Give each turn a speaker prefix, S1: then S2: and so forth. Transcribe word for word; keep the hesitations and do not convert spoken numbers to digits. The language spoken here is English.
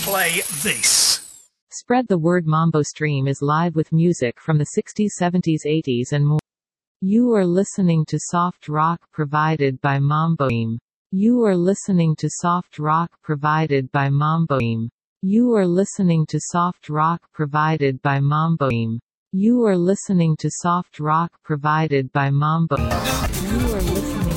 S1: play this.
S2: Spread the word. Mambo Stream is live with music from the sixties, seventies, eighties and more. You are listening to soft rock provided by Mambo Stream. You are listening to soft rock provided by Mambo Stream. You are listening to soft rock provided by Mambo Stream. You are listening to soft rock provided by Mambo Stream. You are listening